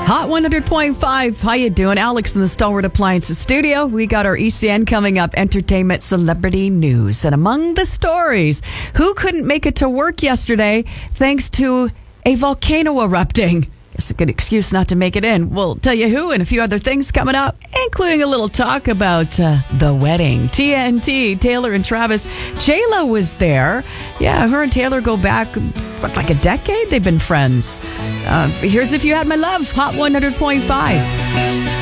Hot 100.5. How you doing? Alex in the Stalwart Appliances studio. We got our ECN coming up, entertainment celebrity news. And among the stories, who couldn't make it to work yesterday thanks to a volcano erupting? It's a good excuse not to make it in. We'll tell you who and a few other things coming up, including a little talk about the wedding. TNT, Taylor and Travis. J-Lo was there. Yeah, her and Taylor go back like a decade. They've been friends. Here's If You Had My Love, Hot 100.5.